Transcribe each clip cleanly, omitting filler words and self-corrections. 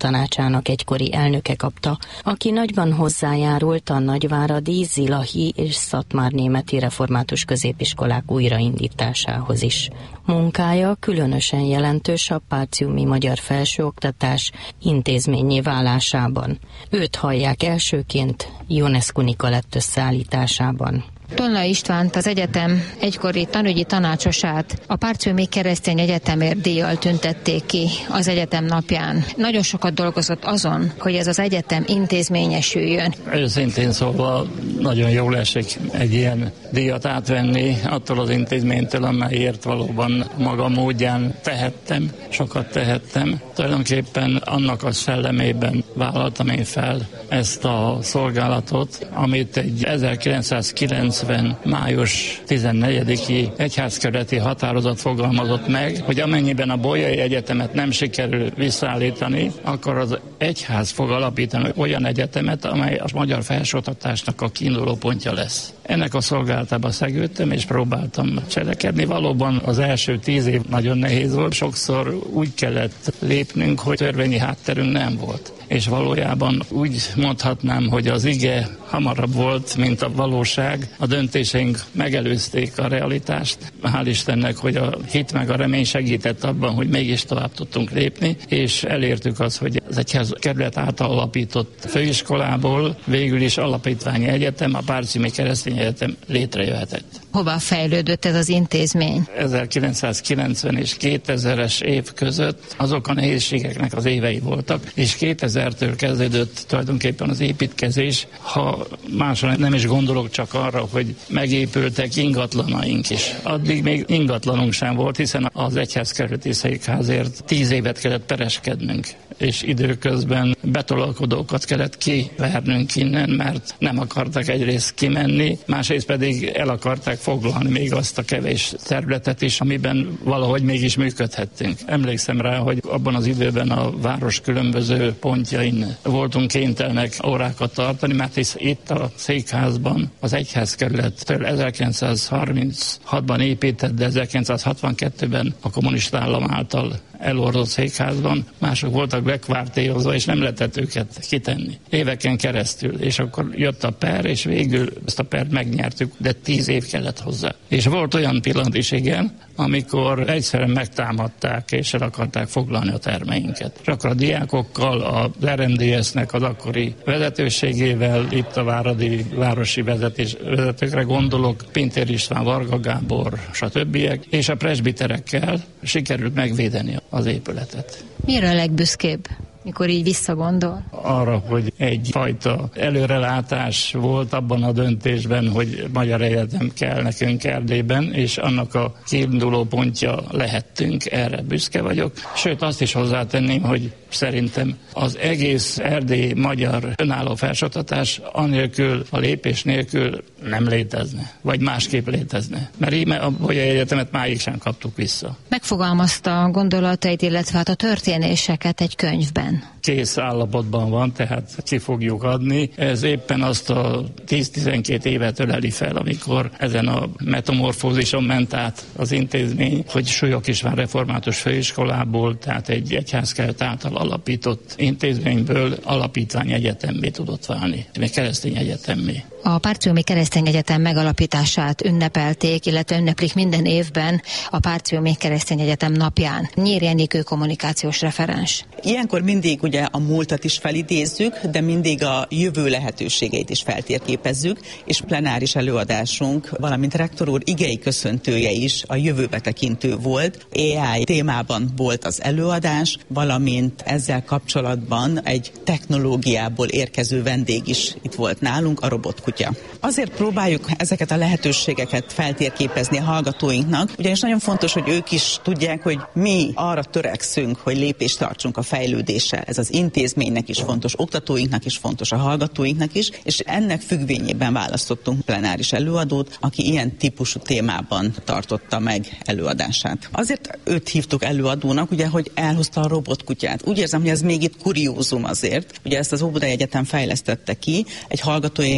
Tanácsának egykori elnöke kapta, aki nagyban hozzájárult a nagyváradi, zilahi és szatmárnémeti református középiskolák újraindításához is. Munkája különösen jelentős a Partiumi Magyar Felsőoktatás intézménnyé válásában. Őt hallják elsőként Ionescu Nicolett összeállításában. Tolnai Istvánt, az egyetem egykori tanügyi tanácsosát a Partiumi Keresztény Egyetemért díjjal tüntették ki az egyetem napján. Nagyon sokat dolgozott azon, hogy ez az egyetem intézményesüljön. Őszintén szólva nagyon jól esik egy ilyen díjat átvenni attól az intézménytől, amelyért valóban maga módján tehettem, sokat tehettem. Tulajdonképpen annak a szellemében vállaltam én fel ezt a szolgálatot, amit egy 1990 május 14-i egyházkerületi határozat fogalmazott meg, hogy amennyiben a Bolyai Egyetemet nem sikerül visszaállítani, akkor az egyház fog alapítani olyan egyetemet, amely a magyar felsőoktatásnak a kiinduló pontja lesz. Ennek a szolgálatába szegődtem, és próbáltam cselekedni. Valóban az első 10 év nagyon nehéz volt, sokszor úgy kellett lépnünk, hogy törvényi hátterünk nem volt. És valójában úgy mondhatnám, hogy az ige hamarabb volt, mint a valóság. A döntéseink megelőzték a realitást. Hál' Istennek, hogy a hit meg a remény segített abban, hogy mégis tovább tudtunk lépni, és elértük azt, hogy az egyházkerület által alapított főiskolából végül is alapítványi egyetem, a Partiumi Keresztény Egyetem létrejöhetett. Hova fejlődött ez az intézmény? 1990 és 2000-es év között azok a nehézségeknek az évei voltak, és 2000-től kezdődött tulajdonképpen az építkezés. Ha másra nem is gondolok, csak arra, hogy megépültek ingatlanaink is. Addig még ingatlanunk sem volt, hiszen az egyházkerületi székházért 10 évet kellett pereskednünk, és időközben betolakodókat kellett kivernünk innen, mert nem akartak egyrészt kimenni, másrészt pedig el akarták foglalni még azt a kevés területet is, amiben valahogy mégis működhettünk. Emlékszem rá, hogy abban az időben a város különböző pontjain voltunk kénytelenek órákat tartani, mert hisz itt a székházban az egyházkerülettől 1936-ban épített, de 1962-ben a kommunista állam által elorzott székházban, mások voltak bekvártérozva, és nem lehetett őket kitenni. Éveken keresztül, és akkor jött a per, és végül ezt a pert megnyertük, de 10 év kellett hozzá. És volt olyan pillanat is, igen, amikor egyszerűen megtámadták, és el akarták foglalni a termeinket. És akkor a diákokkal, az RMDS-nek az akkori vezetőségével, itt a váradi városi vezetőkre gondolok, Pintér István, Varga Gábor, stb. És a presbiterekkel sikerült megvédeni az épületet. Miért a legbüszkébb, mikor így visszagondol? Arra, hogy egyfajta előrelátás volt abban a döntésben, hogy magyar egyetem kell nekünk Erdélyben, és annak a kiinduló pontja lehettünk, erre büszke vagyok. Sőt, azt is hozzátenném, hogy szerintem az egész erdélyi magyar önálló felsőoktatás anélkül, a lépés nélkül nem létezne, vagy másképp létezne. Mert így a Bolyai Egyetemet máig sem kaptuk vissza. Megfogalmazta a gondolatait, illetve hát a történéseket egy könyvben. Kész állapotban van, tehát ki fogjuk adni. Ez éppen azt a 10-12 évet öleli fel, amikor ezen a metamorfózison ment át az intézmény, hogy Súlyog István református főiskolából, tehát egy egyházkerület által alapított intézményből alapítvány egyetemmé tudott válni, még keresztény egyetemmé. A Partiumi Keresztény Egyetem megalapítását ünnepelték, illetve ünneplik minden évben a Partiumi Keresztény Egyetem napján. Nyír Enikő kommunikációs referens. Ilyenkor mindig ugye a múltat is felidézzük, de mindig a jövő lehetőségeit is feltérképezzük, és plenáris előadásunk, valamint rektor úr igei köszöntője is a jövőbe tekintő volt. AI témában volt az előadás, valamint ezzel kapcsolatban egy technológiából érkező vendég is itt volt nálunk, a robotkutya. Azért próbáljuk ezeket a lehetőségeket feltérképezni a hallgatóinknak, ugyanis nagyon fontos, hogy ők is tudják, hogy mi arra törekszünk, hogy lépést tartsunk a fejlődéssel. Ez az intézménynek is fontos, oktatóinknak is fontos, a hallgatóinknak is, és ennek függvényében választottunk plenáris előadót, aki ilyen típusú témában tartotta meg előadását. Azért őt hívtuk előadónak, ugye, hogy elhozta a robotkutyát. Úgy érzem, hogy ez még itt kuriózum azért. Ugye ezt az Óbudai Egyetem fejlesztette ki, egy hallgatói önkormányzat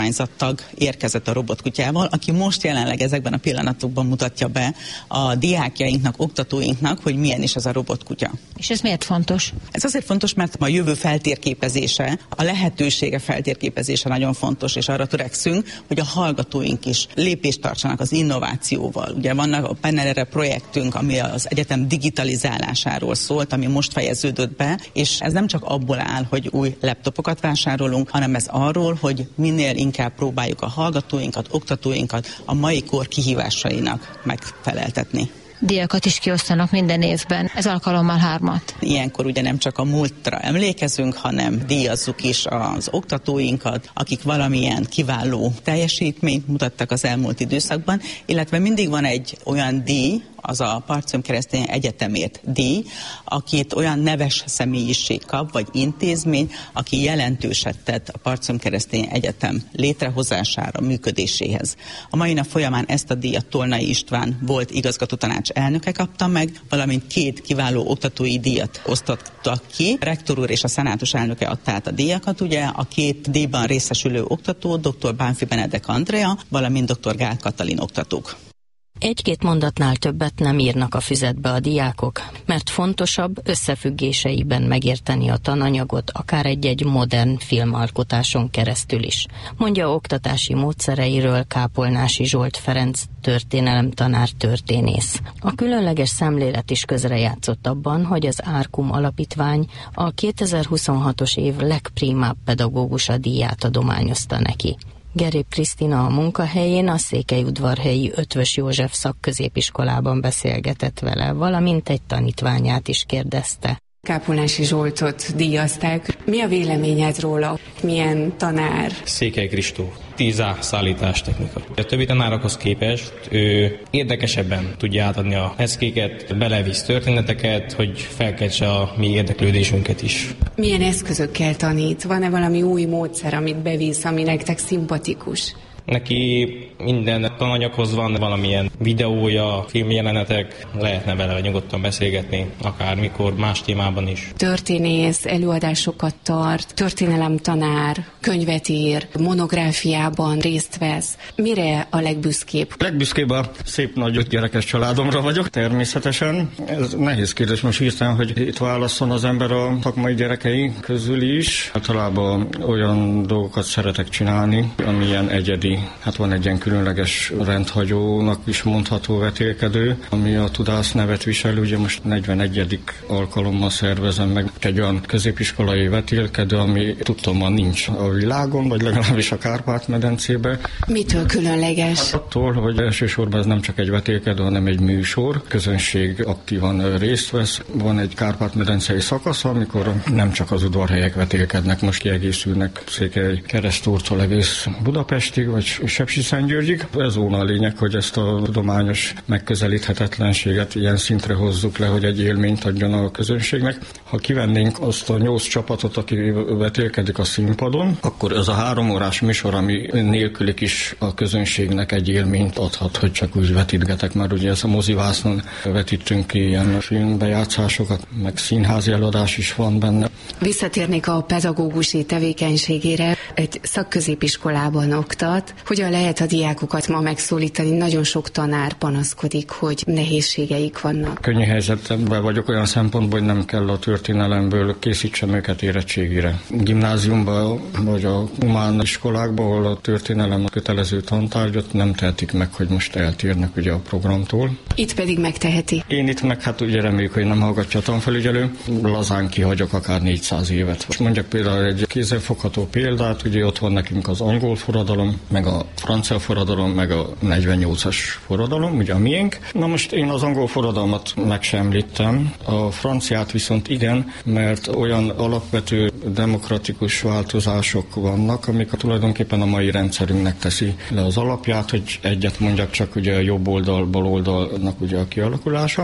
kormányzattag érkezett a robotkutyával, aki most jelenleg ezekben a pillanatokban mutatja be a diákjainknak, oktatóinknak, hogy milyen is ez a robotkutya. És ez miért fontos? Ez azért fontos, mert a jövő feltérképezése, a lehetősége feltérképezése nagyon fontos, és arra törekszünk, hogy a hallgatóink is lépést tartsanak az innovációval. Ugye vannak a Pennerre projektünk, ami az egyetem digitalizálásáról szólt, ami most fejeződött be, és ez nem csak abból áll, hogy új laptopokat vásárolunk, hanem ez arról, hogy minél inkább próbáljuk a hallgatóinkat, oktatóinkat a mai kor kihívásainak megfeleltetni. Díjakat is kiosztanak minden évben, ez alkalommal 3. Ilyenkor ugye nem csak a múltra emlékezünk, hanem díjazzuk is az oktatóinkat, akik valamilyen kiváló teljesítményt mutattak az elmúlt időszakban, illetve mindig van egy olyan díj, az a Parcöm Keresztény Egyetemért díj, akit olyan neves személyiség kap, vagy intézmény, aki jelentőset tett a Parcöm Keresztény Egyetem létrehozására, működéséhez. A mai nap folyamán ezt a díjat Tolnai István volt igazgatótanács elnöke kapta meg, valamint 2 kiváló oktatói díjat osztottak ki. Rektor úr és a szenátus elnöke adta át a díjakat, ugye a 2 díjban részesülő oktató, dr. Bánfi Benedek Andrea, valamint dr. Gál Katalin oktatók. 1-2 mondatnál többet nem írnak a füzetbe a diákok, mert fontosabb összefüggéseiben megérteni a tananyagot, akár egy-egy modern filmalkotáson keresztül is. Mondja oktatási módszereiről Kápolnási Zsolt Ferenc történelemtanár történész. A különleges szemlélet is közrejátszott abban, hogy az Árkum Alapítvány a 2026-os év legprimább pedagógusa díját adományozta neki. Gerép Krisztina a munkahelyén a székelyudvarhelyi Ötvös József szakközépiskolában beszélgetett vele, valamint egy tanítványát is kérdezte. Kápolnási Zsoltot díjazták. Mi a véleményed róla? Milyen tanár? Székely Kristó. 10A szállítástechnika. A többi tanárokhoz képest ő érdekesebben tudja átadni a eszkéket, belevisz történeteket, hogy felkeltse a mi érdeklődésünket is. Milyen eszközökkel tanít? Van-e valami új módszer, amit bevisz, ami nektek szimpatikus? Neki minden tananyaghoz van valamilyen videója, filmjelenetek, lehetne vele nyugodtan beszélgetni, akármikor, más témában is. Történész, előadásokat tart, történelemtanár, könyvet ír, monográfiában részt vesz. Mire a legbüszkébb? Legbüszkébb a szép nagy gyerekes családomra vagyok, természetesen. Ez nehéz kérdés most hirtelen, hogy itt válasszon az ember a szakmai gyerekei közül is. Általában olyan dolgokat szeretek csinálni, amilyen egyedi. Hát van egy ilyen különleges rendhagyónak is mondható vetélkedő, ami a Tudász nevet visel, ugye most 41. alkalommal szervezem meg egy olyan középiskolai vetélkedő, ami tudtommal nincs a világon, vagy legalábbis a Kárpát-medencében. Mitől különleges? Hát attól, hogy elsősorban ez nem csak egy vetélkedő, hanem egy műsor. Közönség aktívan részt vesz. Van egy Kárpát-medencei szakasz, amikor nem csak az udvarhelyek vetélkednek, most kiegészülnek Székely Keresztúrtól egész Budapestig, vagy Sepsiszentgyörgyig. Ez volna a lényeg, hogy ezt a tudományos megközelíthetetlenséget ilyen szintre hozzuk le, hogy egy élményt adjon a közönségnek. Ha kivennénk azt a 8 csapatot, aki vetélkedik a színpadon, akkor ez a 3 órás műsor, ami nélkülik is a közönségnek egy élményt adhat, hogy csak úgy vetítgetek, mert ugye ez a mozivásznon vetítünk ki ilyen filmbejátszásokat, meg színházi előadás is van benne. Visszatérnék a pedagógusi tevékenységére. Egy szakközépiskolában oktat. Hogyan lehet a diákokat ma megszólítani? Nagyon sok tanár panaszkodik, hogy nehézségeik vannak. Könnyű helyzetben vagyok olyan szempontból, hogy nem kell a történelemből készítsem őket érettségire. Gimnáziumban vagy a humán iskolákban, ahol a történelem a kötelező tantárgyat nem tehetik meg, hogy most eltérnek ugye a programtól. Itt pedig megteheti. Én itt meg hát ugye reméljük, hogy nem hallgatja a tanfelügyelő. Lazán kihagyok akár 400 évet. Most mondjak például egy kézzelfogható példát, ugye ott van nekünk az angol forradalom, meg a francia forradalom, meg a 48-as forradalom, ugye a miénk. Na most én az angol forradalmat meg sem említem, a franciát viszont igen, mert olyan alapvető demokratikus változások vannak, amik tulajdonképpen a mai rendszerünknek teszi le az alapját, hogy egyet mondjak csak ugye a jobb oldal, bal oldalnak ugye a kialakulása.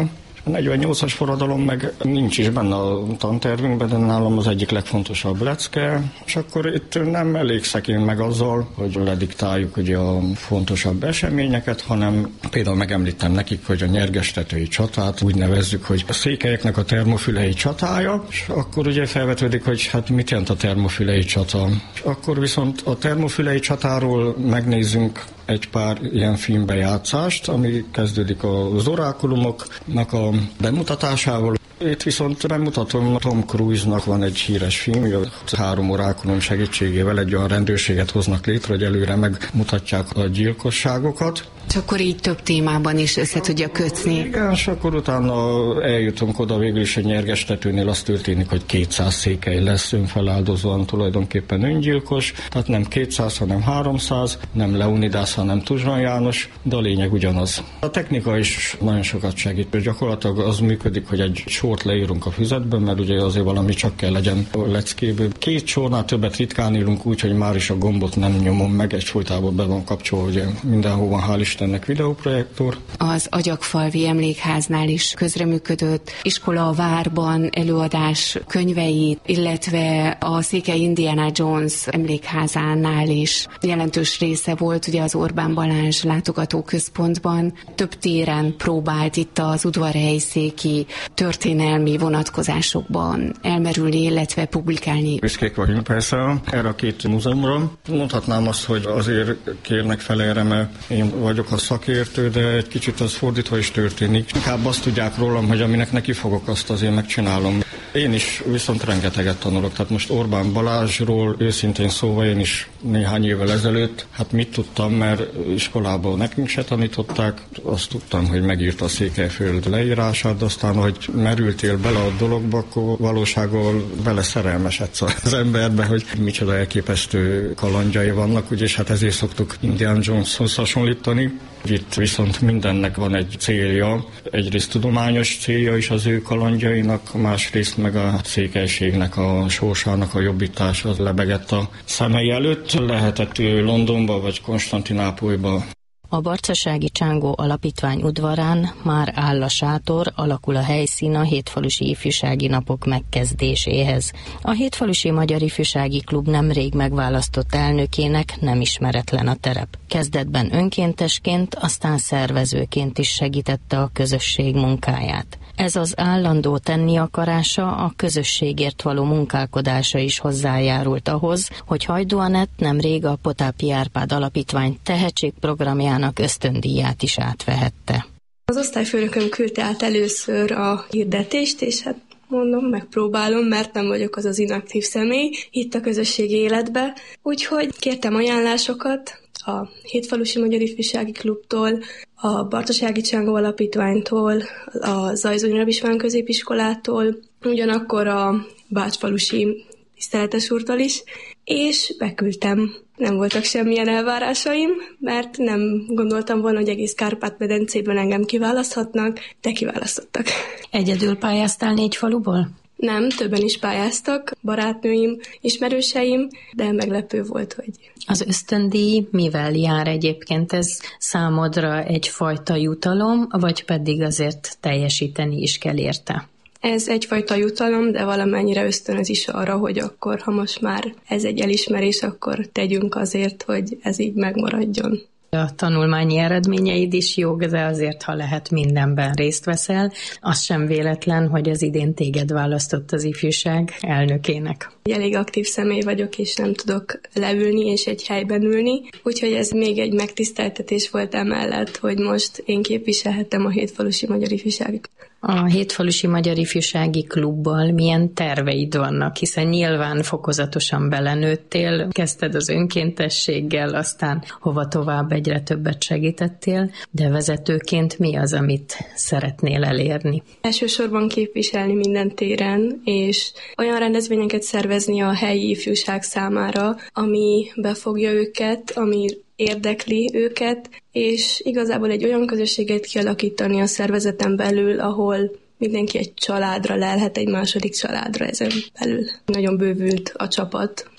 A 48-as forradalom meg nincs is benne a tantervünkben, de nálam az egyik legfontosabb lecke, és akkor itt nem elégszek én meg azzal, hogy lediktáljuk ugye a fontosabb eseményeket, hanem például megemlítem nekik, hogy a nyergestetői csatát úgy nevezzük, hogy a székelyeknek a termofülei csatája, és akkor ugye felvetődik, hogy hát mit jelent a termofülei csata. És akkor viszont a termofülei csatáról megnézzünk egy pár ilyen filmbejátszást, ami kezdődik az orákulumoknak a bemutatásával. Itt viszont bemutatom, Tom Cruise-nak van egy híres film, a 3 orákulum segítségével egy olyan rendőrséget hoznak létre, hogy előre megmutatják a gyilkosságokat. És akkor így több témában is össze tudja kötni. Igen, és akkor utána eljutunk oda végül is, egy nyergestetőnél az történik, hogy 200 székely lesz önfeláldozóan tulajdonképpen öngyilkos, tehát nem 200, hanem 300, nem Leonidas, hanem Tuzsran János, de a lényeg ugyanaz. A technika is nagyon sokat segít, és gyakorlatilag az működik, hogy egy sort leírunk a füzetben, mert ugye azért valami csak kell legyen a leckéből. 2 sornál többet ritkán írunk úgy, hogy már is a gombot nem nyomom meg, egyfolytában be van kapcsolva, ugye mindenhol van, hál' Istennek, videóprojektor. Az Agyagfalvi Emlékháznál is közreműködött, iskola a várban előadás könyveit, illetve a Székely Indiana Jones emlékházánál is jelentős része volt ugye az Orbán Balázs látogatóközpontban. Több téren próbált itt az udvarhelyszéki történelmi vonatkozásokban elmerülni, illetve publikálni. Büszkék vagyunk persze erre a 2 múzeumra. Mondhatnám azt, hogy azért kérnek fel erre, mert én vagyok a szakértő, de egy kicsit az fordítva is történik. Inkább azt tudják rólam, hogy aminek neki fogok, azt azért megcsinálom. Én is viszont rengeteget tanulok. Tehát most Orbán Balázsról őszintén szóval én is néhány évvel ezelőtt, hát mit tudtam, mert iskolában nekünk se tanították, azt tudtam, hogy megírta a Székelyföld leírását, de aztán, hogy merültél bele a dologba, akkor valósággal bele szerelmesedsz az emberbe, hogy micsoda elképesztő kalandjai vannak, úgyis hát ezért szoktuk Indiana Joneshoz hasonlítani. Itt viszont mindennek van egy célja, egyrészt tudományos célja is az ő kalandjainak, másrészt meg a székelységnek, a sorsának a jobbítása az lebegett a szemei előtt. Lehetett ő Londonba vagy Konstantinápolyba. A Barcasági Csángó Alapítvány udvarán már áll a sátor, alakul a helyszín a Hétfalusi Ifjúsági Napok megkezdéséhez. A Hétfalusi Magyar Ifjúsági Klub nemrég megválasztott elnökének nem ismeretlen a terep. Kezdetben önkéntesként, aztán szervezőként is segítette a közösség munkáját. Ez az állandó tenni akarása, a közösségért való munkálkodása is hozzájárult ahhoz, hogy Hajdú Anett nemrég a Potápi Árpád Alapítvány tehetségprogramjának ösztöndíját is átvehette. Az osztályfőnököm küldte át először a hirdetést, és hát mondom, megpróbálom, mert nem vagyok az az inaktív személy itt a közösségi életbe. Úgyhogy kértem ajánlásokat a Hétfalusi Magyar Ifjúsági Klubtól, a Barcasági Csángó Alapítványtól, a Zajzony István Középiskolától, ugyanakkor a Bácsfalusi Tiszteletes úrtól is, és beküldtem. Nem voltak semmilyen elvárásaim, mert nem gondoltam volna, hogy egész Kárpát-medencéből engem kiválaszthatnak, de kiválasztottak. Egyedül pályáztál 4 faluból? Nem, többen is pályáztak, barátnőim, ismerőseim, de meglepő volt, hogy... Az ösztöndíj mivel jár egyébként? Ez számodra egyfajta jutalom, vagy pedig azért teljesíteni is kell érte? Ez egyfajta jutalom, de valamennyire ösztönöz is arra, hogy akkor, ha most már ez egy elismerés, akkor tegyünk azért, hogy ez így megmaradjon. A tanulmányi eredményeid is jók, de azért, ha lehet, mindenben részt veszel. Az sem véletlen, hogy az idén téged választott az ifjúság elnökének. Elég aktív személy vagyok, és nem tudok leülni és egy helyben ülni, úgyhogy ez még egy megtiszteltetés volt emellett, hogy most én képviselhetem a Hétfalusi Magyar Ifjúsági Klubot. A Hétfalusi Magyar Ifjúsági Klubbal milyen terveid vannak, hiszen nyilván fokozatosan belenőttél, kezdted az önkéntességgel, aztán hova tovább egyre többet segítettél, de vezetőként mi az, amit szeretnél elérni? Elsősorban képviselni minden téren, és olyan rendezvényeket szervezni a helyi ifjúság számára, ami befogja őket, ami érdekli őket, és igazából egy olyan közösséget kialakítani a szervezeten belül, ahol mindenki egy családra lelhet, egy második családra ezen belül. Nagyon bővült a csapat,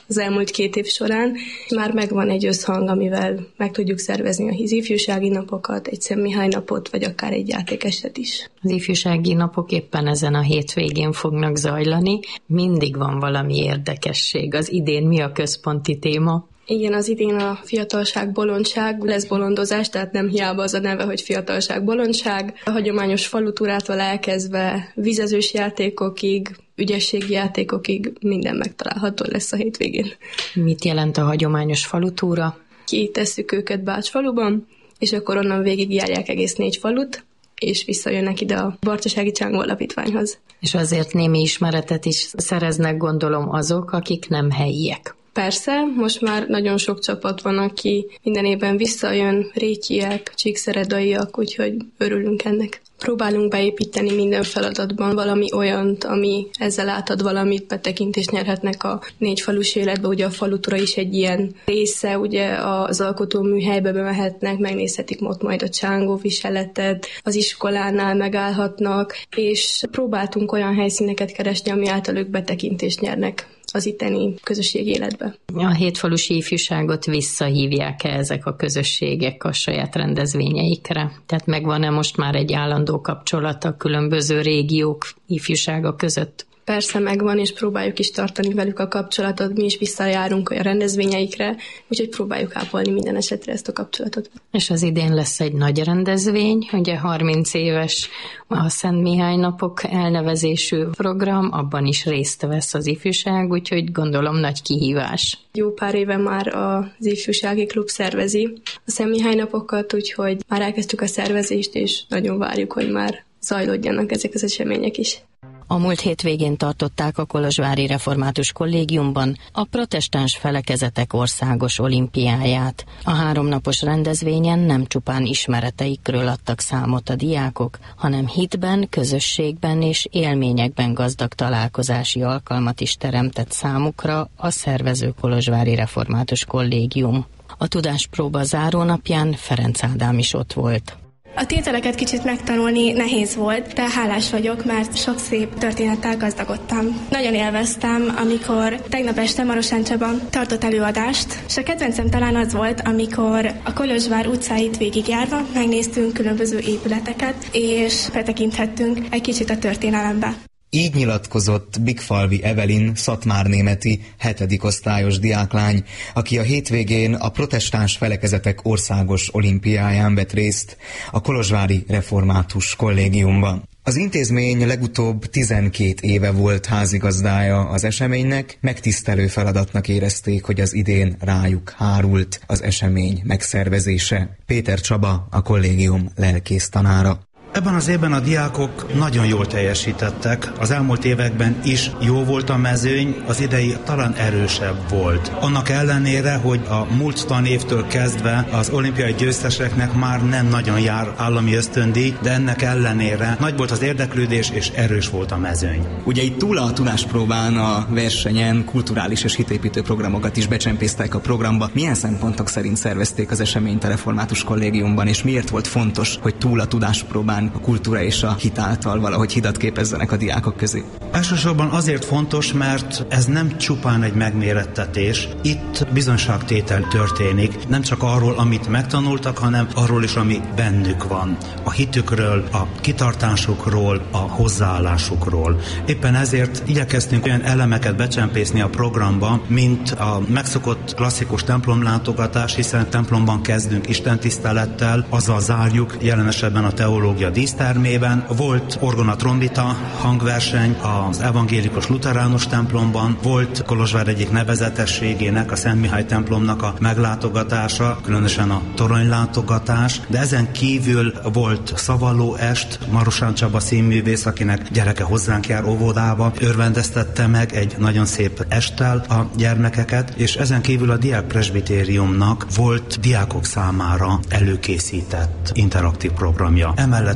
az elmúlt 2 év során. Már megvan egy összhang, amivel meg tudjuk szervezni a ifjúsági napokat, egy Szent Mihály napot, vagy akár egy játékestet is. Az ifjúsági napok éppen ezen a hétvégén fognak zajlani. Mindig van valami érdekesség. Az idén mi a központi téma? Igen, az idén a fiatalság, bolondság, lesz bolondozás, tehát nem hiába az a neve, hogy fiatalság, bolondság. A hagyományos falutúrától elkezdve vizezős játékokig, ügyességi játékokig minden megtalálható lesz a hétvégén. Mit jelent a hagyományos falutúra? Kitesszük őket Bács faluban, és akkor onnan végig járják egész 4 falut, és visszajönnek ide a Barcsasági Csángó Alapítványhoz. És azért némi ismeretet is szereznek, gondolom, azok, akik nem helyiek. Persze, most már nagyon sok csapat van, aki minden évben visszajön, rétyiek, csíkszeredaiak, úgyhogy örülünk ennek. Próbálunk beépíteni minden feladatban valami olyant, ami ezzel átad valamit, betekintést nyerhetnek a 4 falus életbe. Ugye a falutúra is egy ilyen része, ugye az alkotóműhelybe bemehetnek, megnézhetik ott majd a csángó viseletet, az iskolánál megállhatnak, és próbáltunk olyan helyszíneket keresni, ami által ők betekintést nyernek az itteni közösségi életbe. A hétfalusi ifjúságot visszahívják-e ezek a közösségek a saját rendezvényeikre? Tehát megvan-e most már egy állandó kapcsolat a különböző régiók ifjúsága között? Persze megvan, és próbáljuk is tartani velük a kapcsolatot, mi is visszajárunk olyan rendezvényeikre, úgyhogy próbáljuk ápolni minden esetre ezt a kapcsolatot. És az idén lesz egy nagy rendezvény, ugye 30 éves a Szent Mihály napok elnevezésű program, abban is részt vesz az ifjúság, úgyhogy gondolom nagy kihívás. Jó pár éve már az ifjúsági klub szervezi a Szent Mihály napokat, úgyhogy már elkezdtük a szervezést, és nagyon várjuk, hogy már zajlódjanak ezek az események is. A múlt hétvégén tartották a Kolozsvári Református Kollégiumban a protestáns felekezetek országos olimpiáját. A 3 napos rendezvényen nem csupán ismereteikről adtak számot a diákok, hanem hitben, közösségben és élményekben gazdag találkozási alkalmat is teremtett számukra a szervező Kolozsvári Református Kollégium. A tudáspróba zárónapján Ferenc Ádám is ott volt. A tételeket kicsit megtanulni nehéz volt, de hálás vagyok, mert sok szép történettel gazdagodtam. Nagyon élveztem, amikor tegnap este Marosán Csaba tartott előadást, és a kedvencem talán az volt, amikor a Kolozsvár utcáit végigjárva megnéztünk különböző épületeket, és betekinthettünk egy kicsit a történelembe. Így nyilatkozott Bigfalvi Evelin szatmárnémeti 7. osztályos diáklány, aki a hétvégén a protestáns felekezetek országos olimpiáján vett részt a Kolozsvári Református Kollégiumban. Az intézmény legutóbb 12 éve volt házigazdája az eseménynek, megtisztelő feladatnak érezték, hogy az idén rájuk hárult az esemény megszervezése. Péter Csaba, a kollégium lelkész tanára. Ebben az évben a diákok nagyon jól teljesítettek, az elmúlt években is jó volt a mezőny, az idei talán erősebb volt. Annak ellenére, hogy a múlt tanévtől kezdve az olimpiai győzteseknek már nem nagyon jár állami ösztöndíj, de ennek ellenére nagy volt az érdeklődés és erős volt a mezőny. Ugye itt túl a tudáspróbán, a versenyen kulturális és hitépítő programokat is becsempésztek a programba. Milyen szempontok szerint szervezték az eseményt a Református Kollégiumban, és miért volt fontos, hogy túl a tudáspróbán a kultúra és a hit által valahogy hidat képezzenek a diákok közé? Elsősorban azért fontos, mert ez nem csupán egy megmérettetés. Itt bizonyságtétel történik, nem csak arról, amit megtanultak, hanem arról is, ami bennük van. A hitükről, a kitartásukról, a hozzáállásukról. Éppen ezért igyekeztünk olyan elemeket becsempészni a programba, mint a megszokott klasszikus templomlátogatás, hiszen templomban kezdünk istentisztelettel, azzal zárjuk, jelen esetben a teológia dísztermében. Volt orgona trombita hangverseny az evangélikus luteránus templomban, volt Kolozsvár egyik nevezetességének, a Szent Mihály templomnak a meglátogatása, különösen a toronylátogatás, de ezen kívül volt szavaló est, Marosán Csaba színművész, akinek gyereke hozzánk jár óvodába, örvendeztette meg egy nagyon szép esttel a gyermekeket, és ezen kívül a diákpresbitériumnak volt diákok számára előkészített interaktív programja. Emellett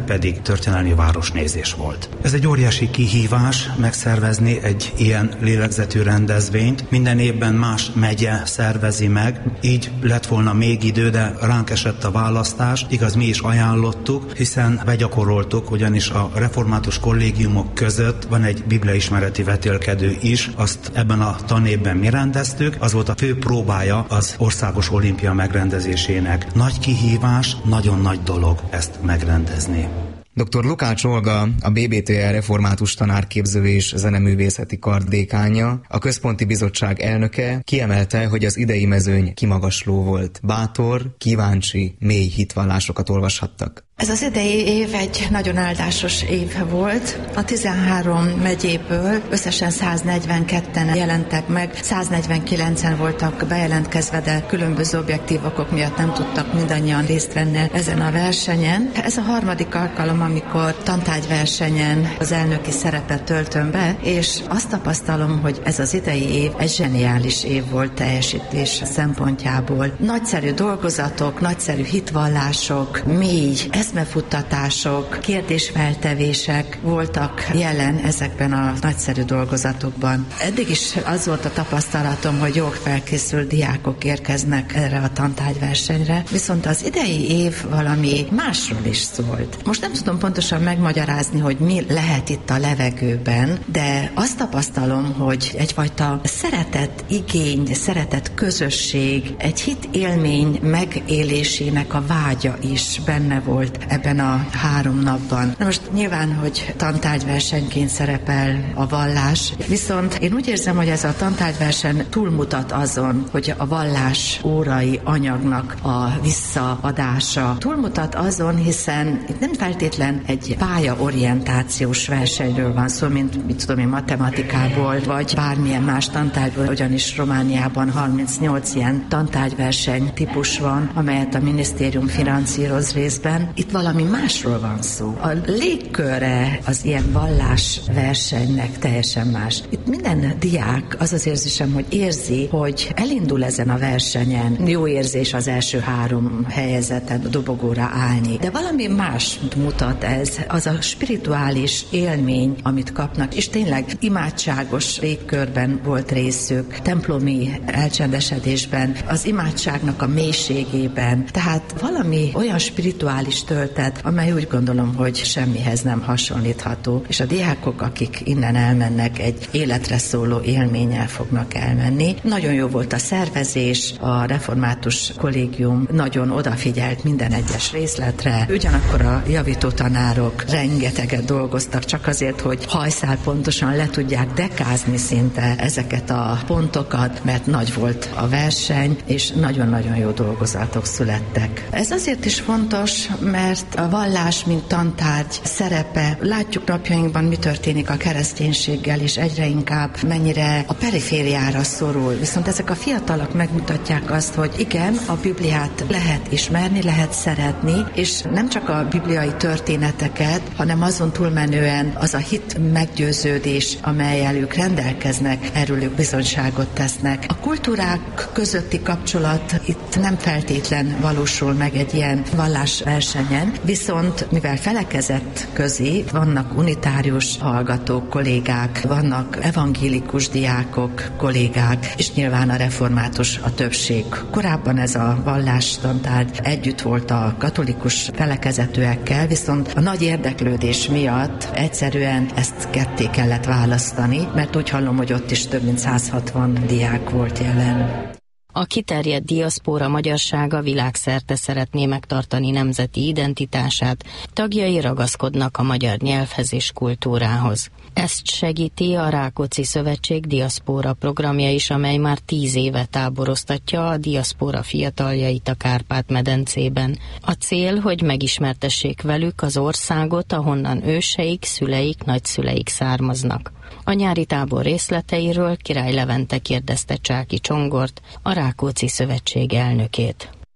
terület pedig történelmi városnézés volt. Ez egy óriási kihívás megszervezni egy ilyen lélegzetű rendezvényt. Minden évben más megye szervezi meg, így lett volna még idő, de ránk esett a választás. Igaz, mi is ajánlottuk, hiszen begyakoroltuk, ugyanis a református kollégiumok között van egy bibliaismereti vetélkedő is, azt ebben a tanévben mi rendeztük. Az volt a fő próbája az országos olimpia megrendezésének. Nagy kihívás, nagyon nagy dolog ezt megrendezni. Dr. Lukács Olga, a BBTL református tanárképző és zeneművészeti kar dékánja, a Központi Bizottság elnöke kiemelte, hogy az idei mezőny kimagasló volt. Bátor, kíváncsi, mély hitvallásokat olvashattak. Ez az idei év egy nagyon áldásos év volt. A 13 megyéből összesen 142-en jelentek meg, 149-en voltak bejelentkezve, de különböző objektív okok miatt nem tudtak mindannyian részt venni ezen a versenyen. Ez a harmadik alkalom, amikor tantárgyversenyen az elnöki szerepet töltöm be, és azt tapasztalom, hogy ez az idei év egy zseniális év volt teljesítés szempontjából. Nagyszerű dolgozatok, nagyszerű hitvallások, mély eszmefuttatások, kérdésfeltevések voltak jelen ezekben a nagyszerű dolgozatokban. Eddig is az volt a tapasztalatom, hogy jól felkészült diákok érkeznek erre a tantárgyversenyre, viszont az idei év valami másról is szólt. Most nem tudom pontosan megmagyarázni, hogy mi lehet itt a levegőben, de azt tapasztalom, hogy egyfajta szeretet igény, szeretet közösség, egy hit élmény megélésének a vágya is benne volt ebben a 3 napban. Na most nyilván, hogy tantárgyversenyként szerepel a vallás, viszont én úgy érzem, hogy ez a tantárgyverseny túlmutat azon, hogy a vallás órai anyagnak a visszaadása. Túlmutat azon, hiszen itt nem feltétlen egy pályaorientációs versenyről van szó, mint mit tudom én, matematikából, vagy bármilyen más tantárgyból, ugyanis Romániában 38 ilyen tantárgyverseny típus van, amelyet a minisztérium finanszíroz részben. Itt valami másról van szó. A légköre az ilyen vallásversenynek teljesen más. Itt minden diák, az az érzésem, hogy érzi, hogy elindul ezen a versenyen. Jó érzés az első 3 helyezeten a dobogóra állni. De valami más mutat ez, az a spirituális élmény, amit kapnak, és tényleg imádságos légkörben volt részük, templomi elcsendesedésben, az imádságnak a mélységében. Tehát valami olyan spirituális töltet, amely úgy gondolom, hogy semmihez nem hasonlítható, és a diákok, akik innen elmennek, egy életre szóló élménnyel fognak elmenni. Nagyon jó volt a szervezés, a református kollégium nagyon odafigyelt minden egyes részletre, ugyanakkor a javító tanárok rengeteget dolgoztak csak azért, hogy hajszál pontosan le tudják dekázni szinte ezeket a pontokat, mert nagy volt a verseny, és nagyon-nagyon jó dolgozatok születtek. Ez azért is fontos, mert a vallás, mint tantárgy szerepe, látjuk napjainkban, mi történik a kereszténységgel, és egyre inkább mennyire a perifériára szorul. Viszont ezek a fiatalok megmutatják azt, hogy igen, a Bibliát lehet ismerni, lehet szeretni, és nem csak a bibliai történeteket, hanem azon túlmenően az a hit meggyőződés, amelyel ők rendelkeznek, erről ők bizonyságot tesznek. A kultúrák közötti kapcsolat itt nem feltétlen valósul meg egy ilyen vallásversenyen, viszont mivel felekezet közé vannak unitárius hallgatók, kollégák, vannak evangélikus diákok, kollégák, és nyilván a református a többség. Korábban ez a vallástantárgy együtt volt a katolikus felekezetűekkel, viszont a nagy érdeklődés miatt egyszerűen ezt ketté kellett választani, mert úgy hallom, hogy ott is több mint 160 diák volt jelen. A kiterjedt diaszpóra magyarsága világszerte szeretné megtartani nemzeti identitását, tagjai ragaszkodnak a magyar nyelvhez és kultúrához. Ezt segíti a Rákóczi Szövetség diaszpóra programja is, amely már 10 éve táboroztatja a diaszpóra fiataljait a Kárpát-medencében. A cél, hogy megismertessék velük az országot, ahonnan őseik, szüleik, nagyszüleik származnak. A nyári tábor részleteiről Király Levente kérdezte Csáky Csongort, a Rákóczi Szövetség elnökét.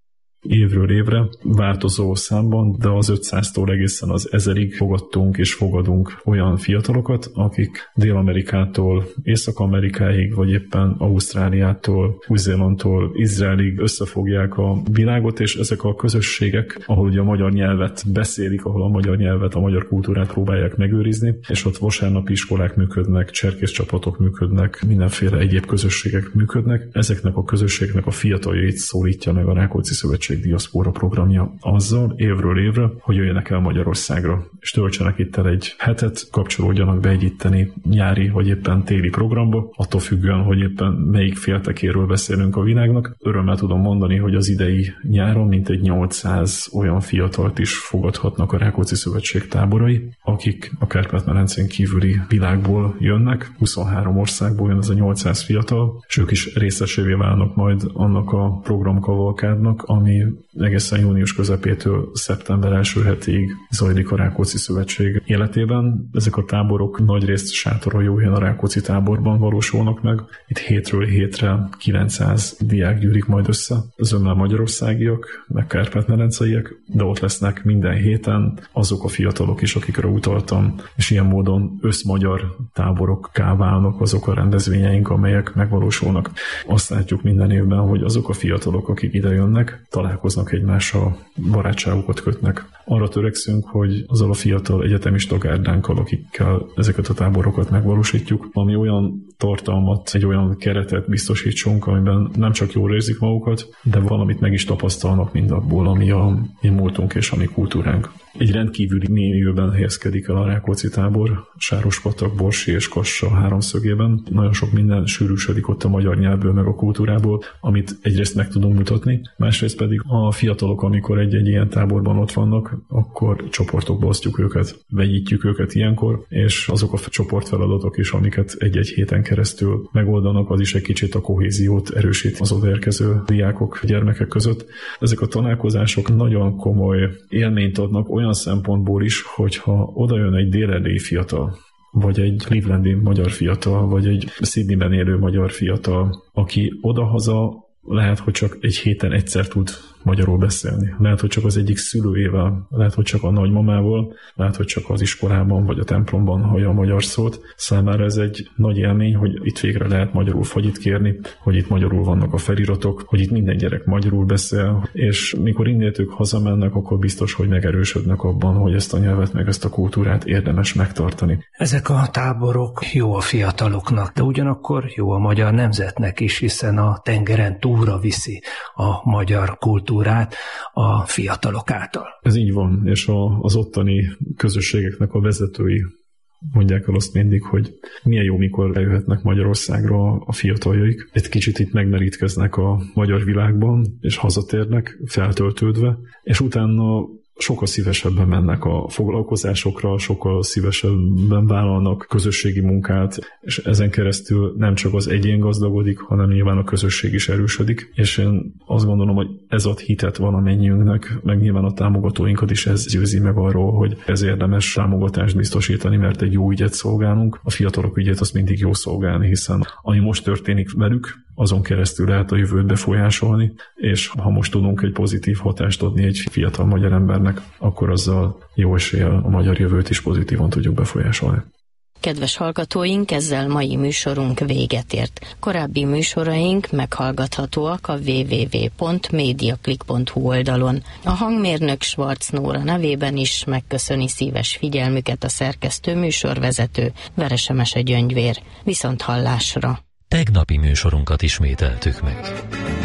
évről évre, változó számban, de az 500-tól egészen az 1000-ig fogadtunk és fogadunk olyan fiatalokat, akik Dél-Amerikától Észak-Amerikáig, vagy éppen Ausztráliától, Új-Zélandtól Izraelig összefogják a világot, és ezek a közösségek, ahol ugye a magyar nyelvet beszélik, ahol a magyar nyelvet, a magyar kultúrát próbálják megőrizni, és ott vasárnapi iskolák működnek, cserkészcsapatok működnek, mindenféle egyéb közösségek működnek. Ezeknek a közösségeknek a fiataljait szólítja meg a Rákóczi Szövetség diaszpóra programja azzal évről évre, hogy jöjjenek el Magyarországra, és töltsenek itt el egy hetet, kapcsolódjanak be egy itteni nyári vagy éppen téli programba, attól függően, hogy éppen melyik féltekéről beszélünk a világnak. Örömmel tudom mondani, hogy az idei nyáron mintegy 800 olyan fiatalt is fogadhatnak a Rákóczi Szövetség táborai, akik a Kárpát-medencén kívüli világból jönnek, 23 országból jön ez a 800 fiatal, és ők is részesévé válnak majd annak a programkavalkádnak, ami egészen június közepétől szeptember első hetéig zajlik a Rákóczi Szövetség életében. Ezek a táborok nagyrészt Sátoraljóhelyen a Rákóczi táborban valósulnak meg. Itt hétről hétre 900 diák gyűlik majd össze. Zömmel magyarországiak, meg kárpát-medenceiek, de ott lesznek minden héten azok a fiatalok is, akikre utaltam, és ilyen módon összmagyar táborokká válnak azok a rendezvényeink, amelyek megvalósulnak. Azt látjuk minden évben, hogy azok a fiatalok, akik ide jönnek, találkoznak egymással, barátságokat kötnek. Arra törekszünk, hogy azzal a fiatal egyetemista gárdánkkal, akikkel ezeket a táborokat megvalósítjuk, ami olyan tartalmat, egy olyan keretet biztosítsunk, amiben nem csak jól érzik magukat, de valamit meg is tapasztalnak mindabból, ami a mi múltunk és a mi kultúránk. Egy rendkívüli mélyőben helyezkedik el a Rákóczi tábor, Sárospatak, Borsi és Kassa háromszögében. Nagyon sok minden sűrűsödik ott a magyar nyelvből, meg a kultúrából, amit egyrészt meg tudunk mutatni, másrészt pedig a fiatalok, amikor egy-egy ilyen táborban ott vannak, akkor csoportokba osztjuk őket, vegyítjük őket ilyenkor, és azok a csoportfeladatok is, amiket egy-egy héten keresztül megoldanak, az is egy kicsit a kohéziót erősít az odaérkező diákok, gyermekek között. Ezek a találkozások nagyon komoly élményt adnak olyan szempontból is, hogyha odajön egy dél-erdélyi fiatal, vagy egy clevelandi magyar fiatal, vagy egy Sydneyben élő magyar fiatal, aki odahaza lehet, hogy csak egy héten egyszer tud magyarul beszélni. Lehet, hogy csak az egyik szülőjével, lehet, hogy csak a nagymamával, lehet, hogy csak az iskolában vagy a templomban hallja a magyar szót. Számára ez egy nagy élmény, hogy itt végre lehet magyarul fagyit kérni, hogy itt magyarul vannak a feliratok, hogy itt minden gyerek magyarul beszél, és mikor innét ők hazamennek, akkor biztos, hogy megerősödnek abban, hogy ezt a nyelvet meg ezt a kultúrát érdemes megtartani. Ezek a táborok jó a fiataloknak, de ugyanakkor jó a magyar nemzetnek is, hiszen a tengeren túlra viszi a magyar kultúrát a fiatalok által. Ez így van, és az ottani közösségeknek a vezetői mondják el azt mindig, hogy milyen jó, mikor eljöhetnek Magyarországra a fiataljaik. Egy kicsit itt megmerítkeznek a magyar világban, és hazatérnek feltöltődve, és utána sokkal szívesebben mennek a foglalkozásokra, sokkal szívesebben vállalnak közösségi munkát, és ezen keresztül nem csak az egyén gazdagodik, hanem nyilván a közösség is erősödik, és én azt gondolom, hogy ez ad hitet valamennyiünknek, meg nyilván a támogatóinkat is ez győzi meg arról, hogy ez érdemes támogatást biztosítani, mert egy jó ügyet szolgálunk. A fiatalok ügyét azt mindig jó szolgálni, hiszen ami most történik velük, azon keresztül lehet a jövőt befolyásolni, és ha most tudunk egy pozitív hatást adni egy fiatal magyar embernek, akkor azzal jó eséllyel a magyar jövőt is pozitívan tudjuk befolyásolni. Kedves hallgatóink, ezzel mai műsorunk véget ért. Korábbi műsoraink meghallgathatóak a www.mediaclick.hu oldalon. A hangmérnök Schwarz Nóra nevében is megköszöni szíves figyelmüket a szerkesztő műsorvezető Veresemese Gyöngyvér. Viszont hallásra! Tegnapi műsorunkat ismételtük meg.